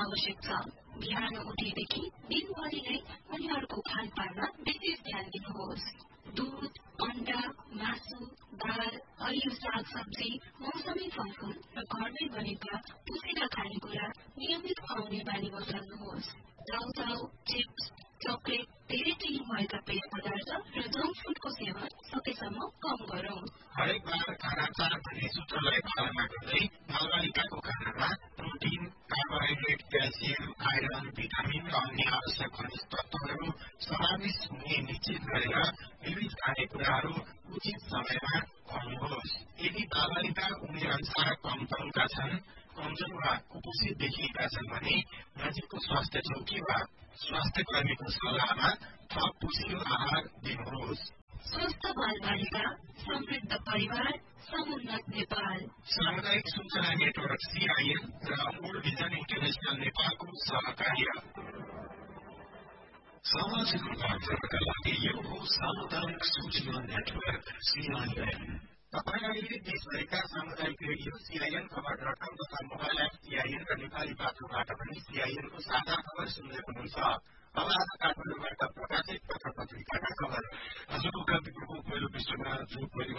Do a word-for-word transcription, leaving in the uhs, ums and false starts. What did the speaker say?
आवश्यक छ। बिहान उठेदेखि दिनभरि नै उनीहरूको खानपानमा विशेष ध्यान दिनुहोस्। दूध, अण्डा, मासु, दाल, हरियो साग सब्जी, मौसमी फलफूल र घरमै बनेका पुसिला खानेकुरा नियमित खुवाउने बानी बसाल्नुहोस्। चाउचाउ, चिप्स, चकलेट, धेरै चिनी भएका पेय पदार्थ र जङ्क फुडको सेवन सकेसम्म कम गरौं। हरेक बार खाना चार भन्ने सूत्रलाई पालना गर्दै बालबालिकाको खानामा protein, carbohydrate, calcium, iron, vitamin र अन्य आवश्यक खनिज तत्वहरू समावेश हुने निश्चित गरेर विविध खानेकुराहरू उचित समयमा खुवाउनुहोस्। यदि बालबालिका उमेर अनुसार कम तौलका छन्, कमजोर वा कुपोषित देखिएका छन् भने नजिकको स्वास्थ्य चौकी वा स्वास्थ्य कर्मीको सल्लाहमा थप पोषिलो आहार दिनुहोस्। स्वस्थ बालबालिका, समृद्ध परिवार, समुन्नत नेपाल। सामुदायिक सूचना नेटवर्क सीआईएन र वर्ल्ड भिजन इन्टरनेशनल नेपालको सहकार्य। सामाजिक रूपान्तरणका लागि यो हो सामुदायिक सूचना नेटवर्क सीआईएन। तपाईले देशभरिका सामुदायिक रेडियो सीआईएन खबर डट कम तथा मोबाइल एप सीआईएन र नेपाली पात्रोबाट पनि सीआईएनको साझा खबर सुन्दै हुनुहुन्छ। अब आज काठमाडौँबाट प्रकाशित पत्र पत्रिकाका खबर। आजको कान्तिपुरको पहिलो पृष्ठमा जो परिवार